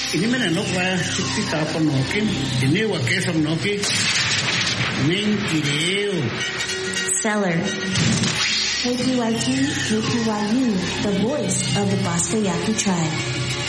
Inimena nokwa chipita ponokin, inewa kesam noki, Menkireo. Seller. KPYT, KPYU, the voice of the Bosco Yaqui tribe.